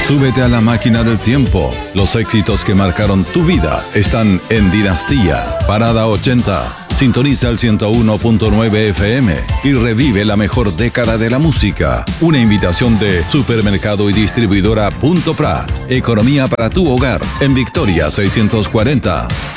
Súbete a la máquina del tiempo. Los éxitos que marcaron tu vida están en Dinastía, Parada 80. Sintoniza el 101.9 FM y revive la mejor década de la música. Una invitación de Supermercado y Distribuidora Punto Prat. Economía para tu hogar en Victoria 640.